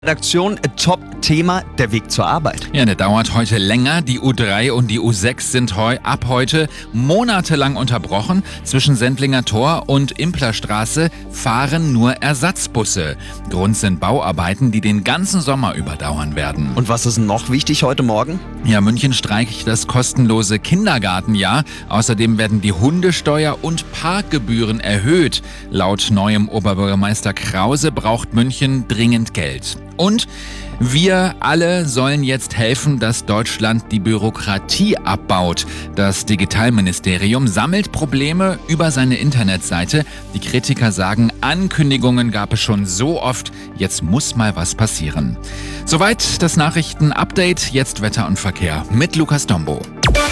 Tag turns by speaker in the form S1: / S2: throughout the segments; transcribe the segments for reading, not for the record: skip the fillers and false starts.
S1: Redaktion, Top-Thema, der Weg zur Arbeit.
S2: Ja, der dauert heute länger. Die U3 und die U6 sind ab heute monatelang unterbrochen. Zwischen Sendlinger Tor und Implerstraße fahren nur Ersatzbusse. Grund sind Bauarbeiten, die den ganzen Sommer überdauern werden.
S1: Und was ist noch wichtig heute Morgen?
S2: Ja, München streicht das kostenlose Kindergartenjahr. Außerdem werden die Hundesteuer und Parkgebühren erhöht. Laut neuem Oberbürgermeister Krause braucht München dringend Geld. Und wir alle sollen jetzt helfen, dass Deutschland die Bürokratie abbaut. Das Digitalministerium sammelt Probleme über seine Internetseite. Die Kritiker sagen, Ankündigungen gab es schon so oft, jetzt muss mal was passieren. Soweit das Nachrichten-Update, jetzt Wetter und Verkehr mit Lukas Dombo.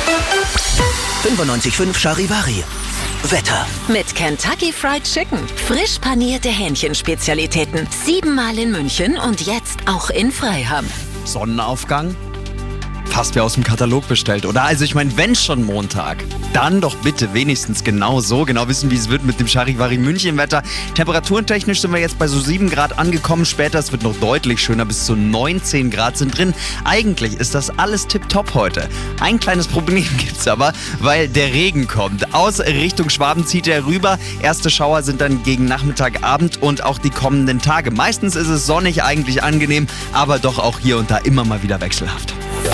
S3: 95.5 Charivari. Wetter.
S4: Mit Kentucky Fried Chicken. Frisch panierte Hähnchenspezialitäten. 7-mal in München und jetzt auch in Freiham.
S1: Sonnenaufgang? Fast wie aus dem Katalog bestellt, oder? Also ich meine, wenn schon Montag, dann doch bitte wenigstens genau wissen, wie es wird mit dem Charivari München Wetter. Temperaturentechnisch sind wir jetzt bei so 7 Grad angekommen. Später, es wird noch deutlich schöner, bis zu 19 Grad sind drin. Eigentlich ist das alles tipptopp heute. Ein kleines Problem gibt's aber, weil der Regen kommt. Aus Richtung Schwaben zieht er rüber. Erste Schauer sind dann gegen Nachmittag, Abend und auch die kommenden Tage. Meistens ist es sonnig, eigentlich angenehm, aber doch auch hier und da immer mal wieder wechselhaft.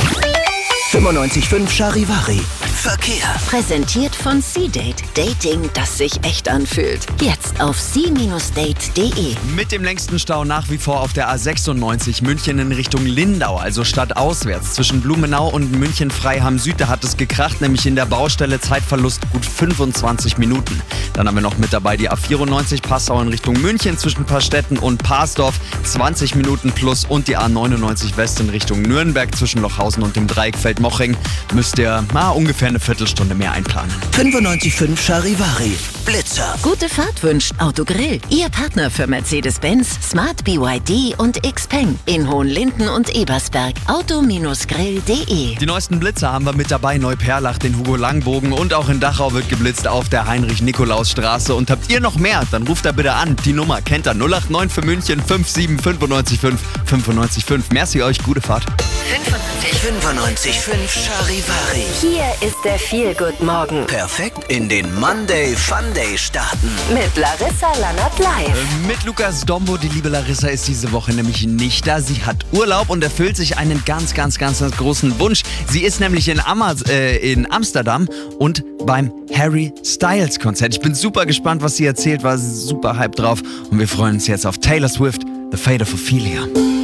S3: 95.5 Charivari. Verkehr.
S4: Präsentiert von C-Date. Dating, das sich echt anfühlt. Jetzt auf c-date.de.
S1: Mit dem längsten Stau nach wie vor auf der A96 München in Richtung Lindau, also stadtauswärts. Zwischen Blumenau und München-Freiham Süd, da hat es gekracht, nämlich in der Baustelle Zeitverlust gut 25 Minuten. Dann haben wir noch mit dabei die A94 Passau in Richtung München zwischen Paarstetten und Parsdorf, 20 Minuten plus, und die A99 West in Richtung Nürnberg zwischen Lochhausen und dem Dreieck Feldmoching. Müsst ihr ungefähr eine Viertelstunde mehr einplanen.
S3: 95.5 Charivari. Blitzer.
S4: Gute Fahrt wünscht Autogrill. Ihr Partner für Mercedes-Benz, Smart BYD und Xpeng. In Hohenlinden und Ebersberg. Auto-grill.de.
S1: Die neuesten Blitzer haben wir mit dabei. Neuperlach, den Hugo Langbogen, und auch in Dachau wird geblitzt auf der Heinrich-Nikolaus-Straße. Und habt ihr noch mehr? Dann ruft da bitte an. Die Nummer kennt ihr. 089 für München 57 955 955. Merci euch, gute Fahrt.
S3: 95.5 Charivari.
S4: Hier ist der Feel-Good-Morgen.
S3: Perfekt in den Monday Fun Day starten.
S4: Mit Larissa Lannert live.
S1: Mit Lukas Dombo. Die liebe Larissa ist diese Woche nämlich nicht da. Sie hat Urlaub und erfüllt sich einen ganz großen Wunsch. Sie ist nämlich in Amsterdam und beim Harry Styles Konzert. Ich bin super gespannt, was sie erzählt. War super hyped drauf. Und wir freuen uns jetzt auf Taylor Swift, The Fate of Ophelia.